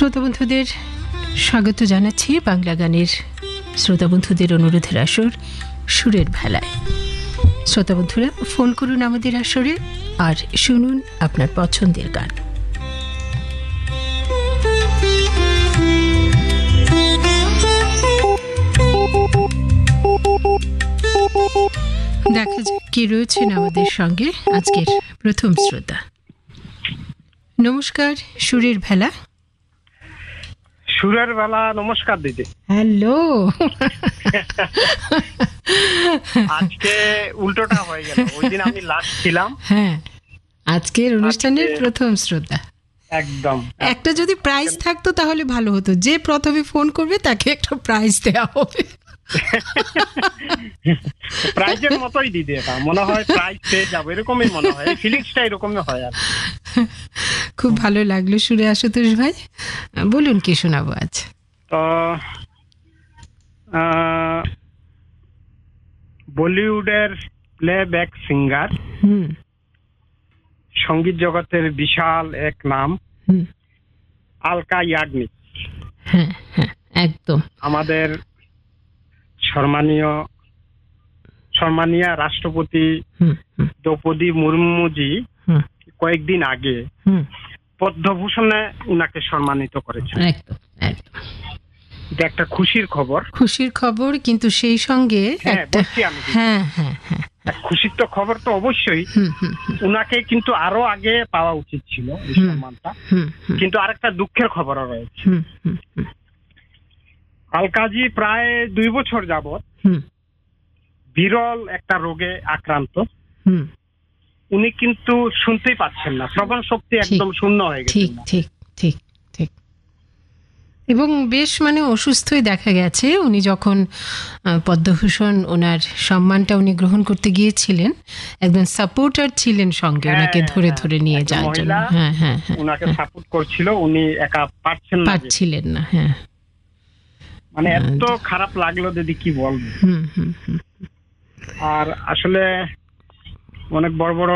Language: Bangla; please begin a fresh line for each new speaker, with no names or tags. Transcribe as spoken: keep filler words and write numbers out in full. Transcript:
শ্রোতা বন্ধুদের স্বাগত জানাচ্ছি বাংলা গানের শ্রোতা বন্ধুদের অনুরোধের আসর সুরের ভেলায়। শ্রোতা বন্ধুরা ফোন করুন আমাদের আসরে আর শুনুন আপনার পছন্দের গান। দেখা যাক কে রয়েছেন আমাদের সঙ্গে আজকের প্রথম শ্রোতা। নমস্কার, সুরের ভেলা।
সুরের বেলা নমস্কার দিদি।
হ্যালো।
আজকে উল্টোটা হয়ে গেল, ওই দিন আমি লাস্ট ছিলাম।
হ্যাঁ, আজকের অনুষ্ঠানের প্রথম শ্রোতা।
একদম।
একটা যদি প্রাইজ থাকতো তাহলে ভালো হতো, যে প্রথমে ফোন করবে তাকে একটা প্রাইজ দেওয়া হবে।
প্রাইজের মতোই দিদি, এটা মনে হয় প্রাইজ পেয়ে যাবো, এরকমই মনে হয়, ফিলিংসটা এরকমই হয়। আর
খুব ভালো লাগলো সুরে আশুতোষ ভাই, বলুন কি শোনাবো আজ।
তো বলিউডের প্লেব্যাক সিঙ্গার,
হুম,
সঙ্গীত জগতের বিশাল এক নাম,
হুম,
আলকা ইয়াগনিক।
হ্যাঁ হ্যাঁ একদম।
আমাদের সম্মানীয় সম্মানীয় রাষ্ট্রপতি
হুম, হুম,
দ্রৌপদী মুর্মুজি
হুম,
কয়েকদিন আগে
হুম,
পদ্মভূষণে উনাকে সম্মানিত করেছেন।
একদম একদম।
এটা একটা খুশির খবর।
খুশির খবর, কিন্তু সেই সঙ্গে
হ্যাঁ,
একটা
বলছি আমি।
হ্যাঁ হ্যাঁ হ্যাঁ
খুশির তো খবর তো অবশ্যই।
হুম, হুম, হুম,
উনাকে কিন্তু আরো আগে পাওয়া উচিত ছিল এই
হুম,
সম্মানটা।
হুম, হুম,
কিন্তু আরেকটা দুঃখের খবরও রয়েছে।
হুম, হুম, হুম,
আলকাজি প্রায় দুই বছর যাবৎ
হুম,
বিরল একটা রোগে আক্রান্ত।
হুম,
উনি কিন্তু শুনতেই পাচ্ছেন না, শ্রবণ শক্তি একদম শূন্য হয়ে গেছে।
ঠিক ঠিক ঠিক ঠিক। এবং বেশ মানে অসুস্থই দেখা গেছে। উনি যখন আহ, পদ্মভূষণ ওনার সম্মানটা উনি গ্রহণ করতে গিয়েছিলেন, একজন সাপোর্টার ছিলেন সঙ্গে
হ্যাঁ,
ওনাকে ধরে
হ্যাঁ,
ধরে নিয়ে
একটা
যাওয়ার জন্য।
মহিলা
হ্যাঁ হ্যাঁ হ্যাঁ
উনাকে
হ্যাঁ,
সাপোর্ট করছিল, উনি একা পারছেন না।
পারছিলেন না। হ্যাঁ,
মানে এত খারাপ লাগলো দিদি, কি বলবো।
হুম হুম হুম।
আর আসলে অনেক বড় বড়